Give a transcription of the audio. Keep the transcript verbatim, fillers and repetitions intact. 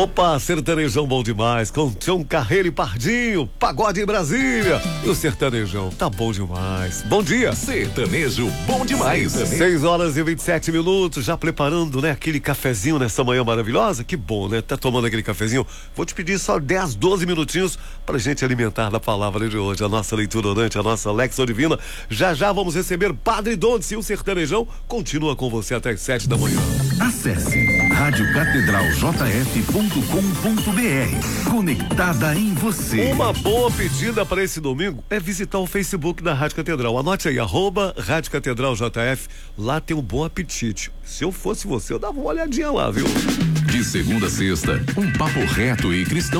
Opa, sertanejão bom demais, com Tião Carreiro e Pardinho, pagode em Brasília. E o sertanejão tá bom demais. Bom dia. Sertanejo bom demais. seis horas e vinte e sete minutos, já preparando, né, aquele cafezinho nessa manhã maravilhosa. Que bom, né? Tá tomando aquele cafezinho. Vou te pedir só dez, doze minutinhos pra gente alimentar da palavra de hoje, a nossa leitura orante, a nossa Lexo Divina. Já já vamos receber Padre Donde, e o sertanejão continua com você até as sete da manhã. Acesse rádio catedral j f ponto com ponto b r. Conectada em você. Uma boa pedida para esse domingo é visitar o Facebook da Rádio Catedral. Anote aí, arroba Rádio Catedral J F. Lá tem um bom apetite. Se eu fosse você, eu dava uma olhadinha lá, viu? De segunda a sexta, um papo reto e cristão.